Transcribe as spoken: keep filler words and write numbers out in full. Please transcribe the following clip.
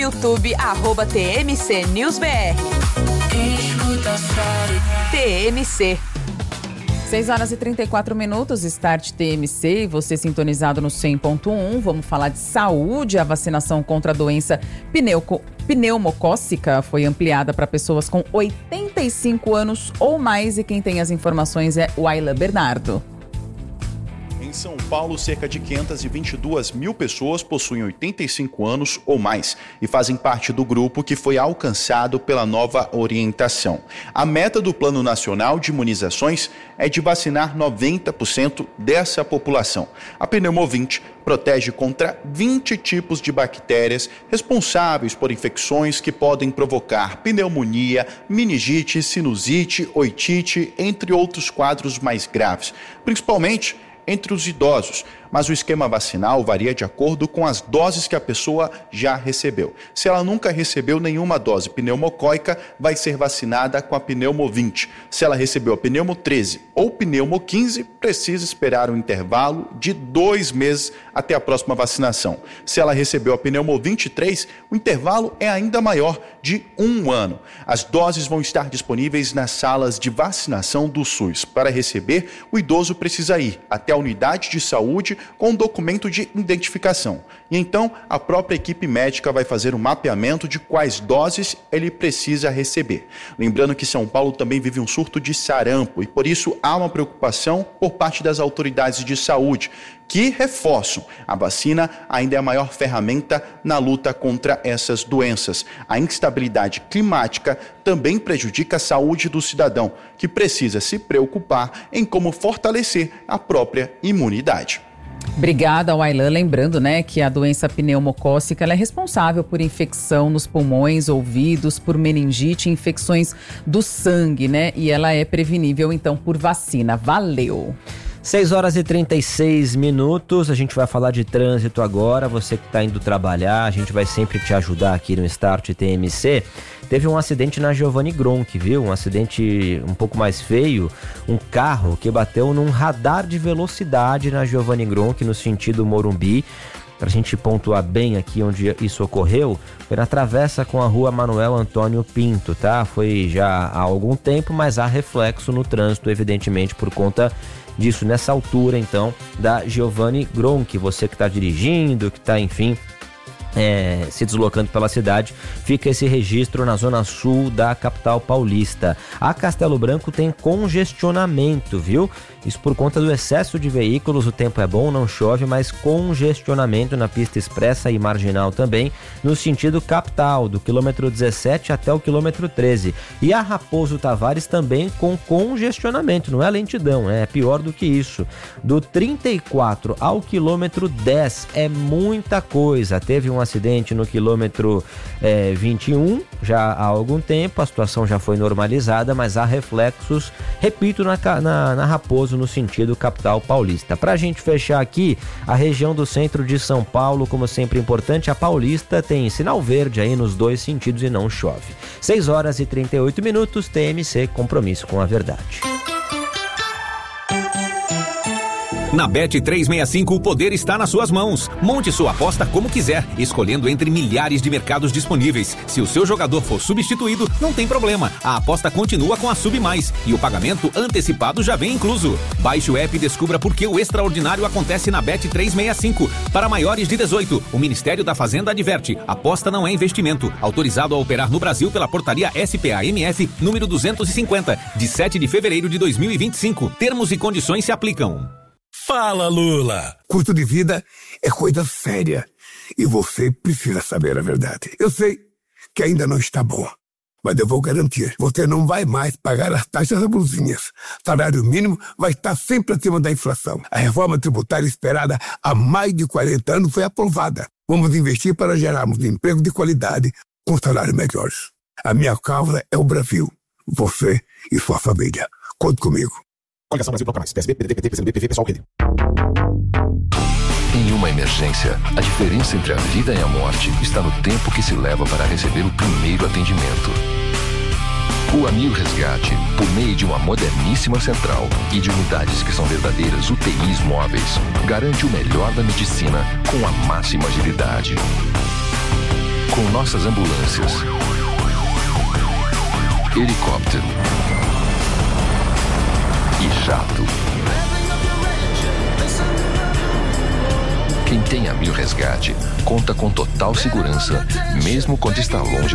YouTube, arroba T M C News B R. T M C. seis horas e trinta e quatro minutos, Start T M C, você sintonizado no cem ponto um. Vamos falar de saúde. A vacinação contra a doença pneuco, pneumocócica foi ampliada para pessoas com oitenta e cinco anos ou mais. E quem tem as informações é o Aylan Bernardo. Em São Paulo, cerca de quinhentas e vinte e duas mil pessoas possuem oitenta e cinco anos ou mais e fazem parte do grupo que foi alcançado pela nova orientação. A meta do Plano Nacional de Imunizações é de vacinar noventa por cento dessa população. A Pneumovinte protege contra vinte tipos de bactérias responsáveis por infecções que podem provocar pneumonia, meningite, sinusite, oitite, entre outros quadros mais graves, principalmente entre os idosos, mas o esquema vacinal varia de acordo com as doses que a pessoa já recebeu. Se ela nunca recebeu nenhuma dose pneumocócica, vai ser vacinada com a Pneumovinte. Se ela recebeu a Pneumo treze ou Pneumo quinze, precisa esperar um intervalo de dois meses até a próxima vacinação. Se ela recebeu a Pneumo vinte e três, o intervalo é ainda maior, de um ano. As doses vão estar disponíveis nas salas de vacinação do SUS. Para receber, o idoso precisa ir até a unidade de saúde com um documento de identificação. E então, a própria equipe médica vai fazer um mapeamento de quais doses ele precisa receber. Lembrando que São Paulo também vive um surto de sarampo e, por isso, há uma preocupação por parte das autoridades de saúde, que reforçam: a vacina ainda é a maior ferramenta na luta contra essas doenças. A instabilidade climática também prejudica a saúde do cidadão, que precisa se preocupar em como fortalecer a própria imunidade. Obrigada ao Aylan. Lembrando, né, que a doença pneumocócica ela é responsável por infecção nos pulmões, ouvidos, por meningite, infecções do sangue, né? E ela é prevenível, então, por vacina. Valeu! seis horas e trinta e seis minutos, a gente vai falar de trânsito agora. Você que está indo trabalhar, a gente vai sempre te ajudar aqui no Start T M C. Teve um acidente na Giovanni Gronchi, viu? Um acidente um pouco mais feio. Um carro que bateu num radar de velocidade na Giovanni Gronchi, no sentido Morumbi. Para a gente pontuar bem aqui onde isso ocorreu, foi na travessa com a rua Manuel Antônio Pinto, tá? Foi já há algum tempo, mas há reflexo no trânsito, evidentemente, por conta disso, nessa altura, então, da Giovanni Gronchi. Você que está dirigindo, que está, enfim, É, se deslocando pela cidade, fica esse registro na zona sul da capital paulista. A Castelo Branco tem congestionamento, viu? Isso por conta do excesso de veículos. O tempo é bom, não chove, mas congestionamento na pista expressa e marginal também, no sentido capital, do quilômetro dezessete até o quilômetro treze. E a Raposo Tavares também com congestionamento, não é lentidão, é pior do que isso. Do trinta e quatro ao quilômetro dez é muita coisa. Teve um acidente no quilômetro é, vinte e um, já há algum tempo, a situação já foi normalizada, mas há reflexos, repito, na, na, na Raposo, no sentido capital paulista. Pra gente fechar aqui, a região do centro de São Paulo, como sempre importante, a Paulista tem sinal verde aí nos dois sentidos e não chove. seis horas e trinta e oito minutos, T M C, compromisso com a verdade. Na Bet trezentos e sessenta e cinco, o poder está nas suas mãos. Monte sua aposta como quiser, escolhendo entre milhares de mercados disponíveis. Se o seu jogador for substituído, não tem problema. A aposta continua com a Sub Mais e o pagamento antecipado já vem incluso. Baixe o app e descubra por que o extraordinário acontece na Bet trezentos e sessenta e cinco. Para maiores de dezoito, o Ministério da Fazenda adverte: aposta não é investimento. Autorizado a operar no Brasil pela portaria S P A M F número duzentos e cinquenta, de sete de fevereiro de dois mil e vinte e cinco. Termos e condições se aplicam. Fala, Lula! Custo de vida é coisa séria e você precisa saber a verdade. Eu sei que ainda não está bom, mas eu vou garantir, você não vai mais pagar as taxas abusivas. Salário mínimo vai estar sempre acima da inflação. A reforma tributária esperada há mais de quarenta anos foi aprovada. Vamos investir para gerarmos emprego de qualidade com salários melhores. A minha causa é o Brasil, você e sua família. Conte comigo. Coligação Brasil Bloco Mais, P S B, P D T, P C do B, P V, Pessoal, Rede. Em uma emergência, a diferença entre a vida e a morte está no tempo que se leva para receber o primeiro atendimento. O Amil Resgate, por meio de uma moderníssima central e de unidades que são verdadeiras U T Is móveis, garante o melhor da medicina com a máxima agilidade. com nossas ambulâncias, helicóptero e jato. Quem tem a Mil Resgate conta com total segurança, mesmo quando está longe